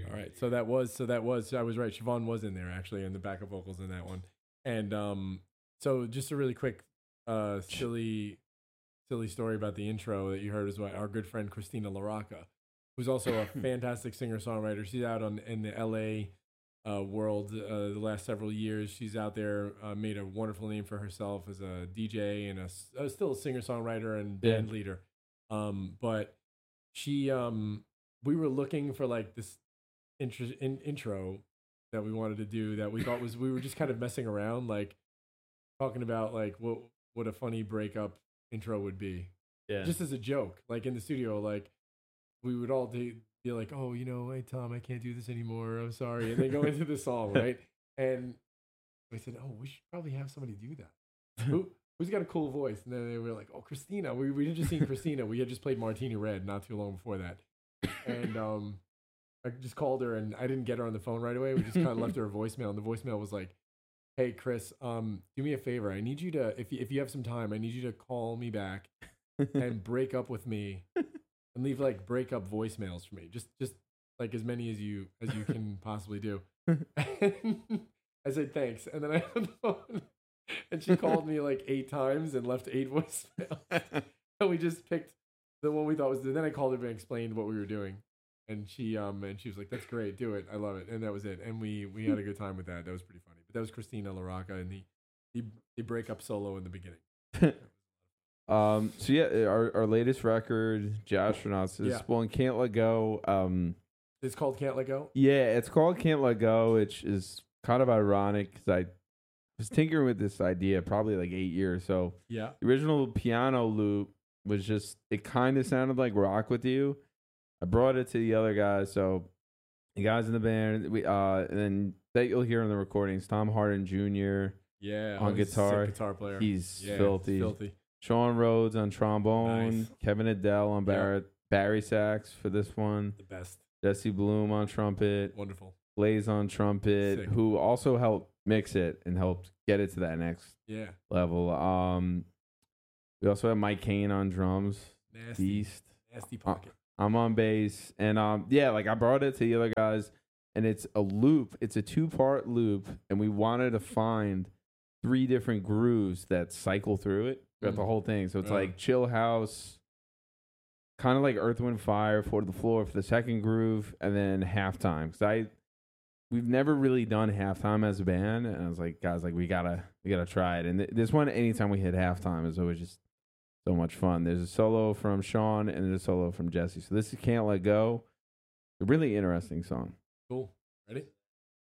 All right. So that was I was right. Siobhan was in there actually in the backup vocals in that one. And so just a really quick silly story about the intro that you heard is what our good friend Christina LaRocca, who's also a fantastic singer-songwriter. She's out in the LA world the last several years. She's out there, made a wonderful name for herself as a DJ and still a singer-songwriter and band leader. But she, we were looking for like this intro that we wanted to do that we thought we were just kind of messing around, like talking about like what a funny breakup intro would be. Yeah. Just as a joke, like in the studio, like we would all be like, oh, hey Tom, I can't do this anymore. I'm sorry. And they go into the song, right? And we said, oh, we should probably have somebody do that. Who's got a cool voice? And then they were like, oh, Christina. We had just seen Christina. We had just played Martini Red not too long before that. And I just called her and I didn't get her on the phone right away. We just kind of left her a voicemail. And the voicemail was like, hey, Chris, do me a favor. I need you to, if you have some time, I need you to call me back and break up with me and leave like breakup voicemails for me. Just like as many as you can possibly do. And I said, thanks. And then I hung the phone and she called me like 8 times and left 8 voicemails. And we just picked the one we thought was, then I called her and explained what we were doing. And she was like, that's great, do it. I love it. And that was it. And we had a good time with that. That was pretty funny. But that was Christina LaRocca and the breakup solo in the beginning. So yeah, our latest record, Jastronauts, is one, Can't Let Go. It's called Can't Let Go? Yeah, it's called Can't Let Go, which is kind of ironic because I was tinkering with this idea probably like 8 years. So yeah, the original piano loop was just, it kind of sounded like Rock With You. I brought it to the other guys. So the guys in the band, and then that you'll hear on the recordings, Tom Harden Jr. On guitar. Sick guitar player. He's filthy. Sean Rhodes on trombone. Nice. Kevin Adele on Barry sax for this one. The best. Jesse Bloom on trumpet. Wonderful. Blaze on trumpet, Sick. Who also helped mix it and helped get it to that next level. We also have Mike Kane on drums. Nasty pocket. I'm on bass. And like I brought it to the other guys, and it's a loop. It's a 2-part loop, and we wanted to find 3 different grooves that cycle through it throughout the whole thing. So it's like chill house, kind of like Earth, Wind, Fire, 4 to the Floor for the second groove, and then halftime. Because we've never really done halftime as a band, and I was like, guys, like we gotta try it. And this one, anytime we hit halftime, is always just so much fun. There's a solo from Sean and there's a solo from Jesse. So this is Can't Let Go. A really interesting song. Cool. Ready?